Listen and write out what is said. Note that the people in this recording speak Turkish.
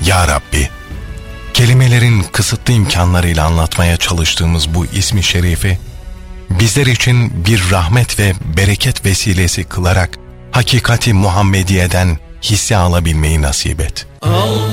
Ya Rabbi, kelimelerin kısıtlı imkanlarıyla anlatmaya çalıştığımız bu ismi şerifi, bizler için bir rahmet ve bereket vesilesi kılarak, hakikati Muhammediye'den hisse alabilmeyi nasip et.